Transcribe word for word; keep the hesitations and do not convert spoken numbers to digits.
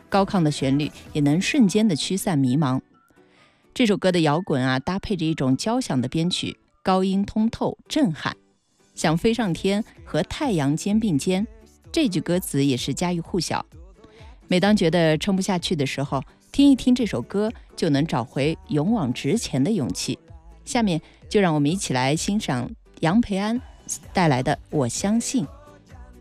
高亢的旋律也能瞬间的驱散迷茫。这首歌的摇滚啊，搭配着一种交响的编曲，高音通透震撼，想飞上天和太阳肩并肩。这句歌词也是家喻户晓。每当觉得撑不下去的时候，听一听这首歌，就能找回勇往直前的勇气。下面就让我们一起来欣赏杨培安带来的《我相信》。